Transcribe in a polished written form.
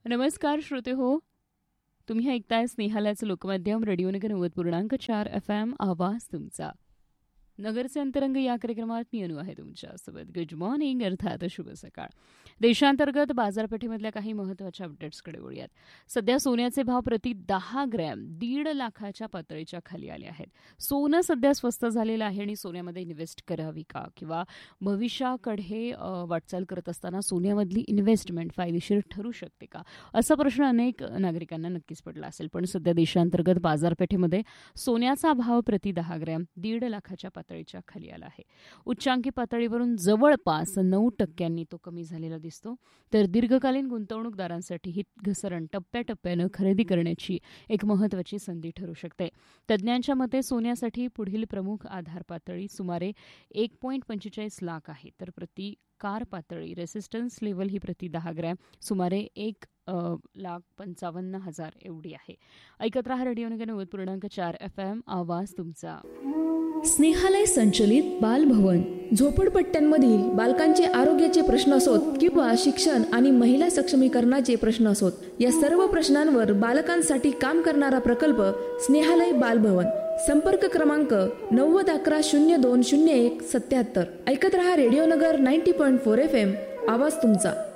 नमस्कार श्रोते हो, तुम्ही ऐकताय स्नेहालयाचं लोकमाध्यम रेडिओनगर 90.4 FM आवाज तुमचा. नगरचे अंतरंग या कार्यक्रमात मी अनु आहे तुमच्यासोबत. गुड मॉर्निंग अर्थात शुभ सकाळ. देशांतर्गत बाजारपेठेमधल्या काही महत्त्वाच्या अपडेट्सकडे वळूयात. सध्या सोन्याचे भाव प्रति 10 ग्रॅम 1.5 लाखाच्या पातळीच्या खाली आले आहेत. सोनं सध्या स्वस्त झालेलं आहे आणि सोन्यामध्ये इन्व्हेस्ट करावी का किंवा भविष्याकडे वाटचाल करत असताना सोन्यामधली इन्व्हेस्टमेंट फायदेशीर ठरू शकते का, असा प्रश्न अनेक नागरिकांना नक्कीच पडला असेल. पण सध्या देशांतर्गत बाजारपेठेमध्ये सोन्याचा भाव प्रति 10 ग्रॅम 1.5 लाखाच्या पातळीच्या खाली आला आहे. उच्चांकी पातळीवरून जवळपास 9% तो कमी झालेला दिसतो. तर दीर्घकालीन गुंतवणूकदारांसाठी ही घसरण टप्प्याटप्प्यानं खरेदी करण्याची एक महत्त्वाची संधी ठरू शकते. तज्ज्ञांच्या मते सोन्यासाठी पुढील प्रमुख आधार पातळी सुमारे 1.45 लाख आहे. तर प्रति कार पातळी रेसिस्टन्स लेव्हल ही प्रति 10 ग्रॅम सुमारे 1,55,000 एवढी आहे. ऐकत रहा रेडिओनगर 90.4 FM आवाज तुमचा. स्नेहालय संचलित बालभवन. झोपडपट्ट्यांमधील बालकांचे आरोग्याचे प्रश्न असोत किंवा शिक्षण आणि महिला सक्षमीकरणाचे प्रश्न असोत, या सर्व प्रश्नांवर बालकांसाठी काम करणारा प्रकल्प स्नेहालय बालभवन. संपर्क क्रमांक 9011 020177. ऐकत रहा रेडिओनगर 90.4 FM आवाज तुमचा.